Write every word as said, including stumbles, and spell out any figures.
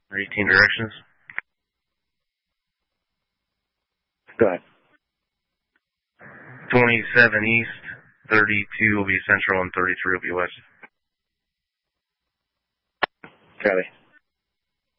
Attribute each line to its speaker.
Speaker 1: eighteen directions.
Speaker 2: Go ahead.
Speaker 1: twenty-seven east, thirty-two will be central, and thirty-three will be west.
Speaker 2: Copy.